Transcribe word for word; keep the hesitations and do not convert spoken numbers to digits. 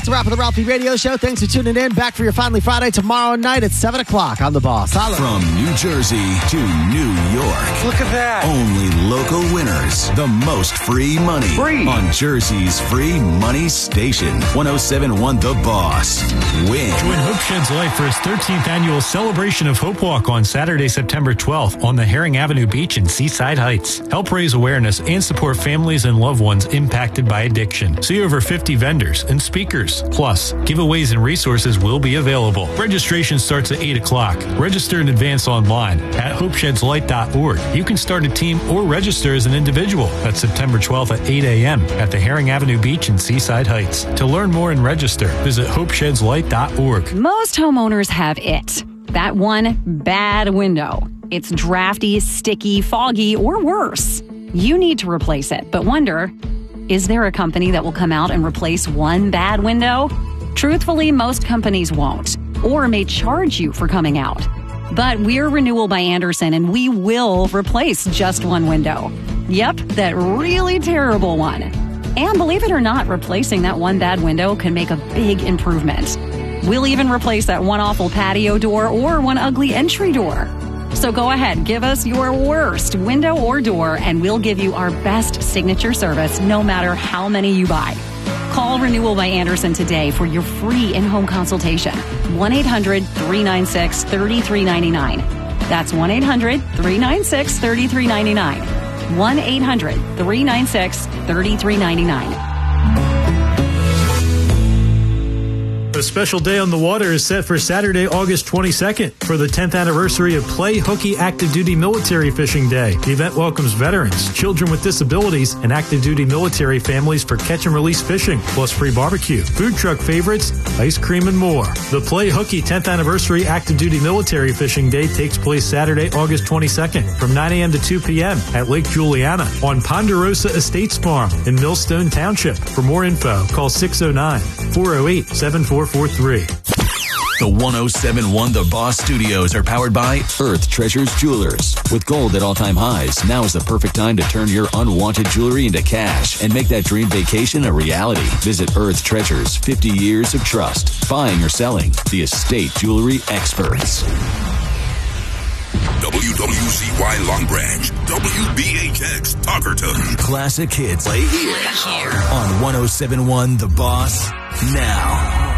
the wrap of the Ralphie Radio Show. Thanks for tuning in. Back for your Finally Friday tomorrow night at seven o'clock on The Boss. Holla. From New Jersey to New York. Look at that. Only local winners. The most free money. Free. On Jersey's free money station. one oh seven point one The Boss. Win. Join Hope Sheds Life for its thirteenth annual Celebration of Hope Walk on Saturday, September twelfth on the Herring Avenue Beach in Seaside Heights. Help raise awareness and support families and loved ones impacted by addiction. See over fifty vendors and speakers. Plus, giveaways and resources will be available. Registration starts at eight o'clock. Register in advance online at hope sheds light dot org. You can start a team or register as an individual. That's September twelfth at eight a.m. at the Herring Avenue Beach in Seaside Heights. To learn more and register, visit hope sheds light dot org. Most homeowners have it. That one bad window. It's drafty, sticky, foggy, or worse. You need to replace it, but wonder, is there a company that will come out and replace one bad window? Truthfully, most companies won't, or may charge you for coming out. But we're Renewal by Andersen, and we will replace just one window. Yep, that really terrible one. And believe it or not, replacing that one bad window can make a big improvement. We'll even replace that one awful patio door or one ugly entry door. So go ahead, give us your worst window or door, and we'll give you our best signature service no matter how many you buy. Call Renewal by Andersen today for your free in-home consultation. one eight hundred three nine six three three nine nine. That's one eight hundred three nine six three three nine nine. one eight hundred three nine six three three nine nine. A special day on the water is set for Saturday, August twenty-second for the tenth anniversary of Play Hooky Active Duty Military Fishing Day. The event welcomes veterans, children with disabilities, and active duty military families for catch and release fishing, plus free barbecue, food truck favorites, ice cream, and more. The Play Hooky tenth anniversary Active Duty Military Fishing Day takes place Saturday, August twenty-second from nine a.m. to two p.m. at Lake Juliana on Ponderosa Estates Farm in Millstone Township. For more info, call six oh nine, four oh eight, seven four four three. The one oh seven point one The Boss Studios are powered by Earth Treasures Jewelers. With gold at all-time highs, now is the perfect time to turn your unwanted jewelry into cash and make that dream vacation a reality. Visit Earth Treasures, fifty years of trust. Buying or selling, the estate jewelry experts. W W C Y Long Branch, W B H X Talkerton. Classic hits play here on one oh seven point one The Boss now.